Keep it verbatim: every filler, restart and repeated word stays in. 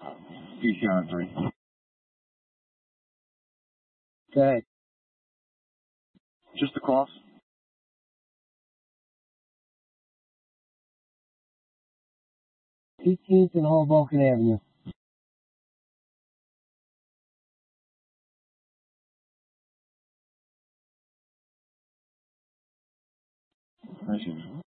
P C on three. Okay. Just across. eighteenth and Hoboken Avenue. I see.